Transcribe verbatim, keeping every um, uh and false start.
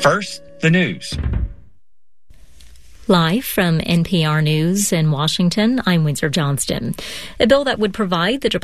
First, the news. Live from N P R News in Washington, I'm Windsor Johnston. A bill that would provide the Department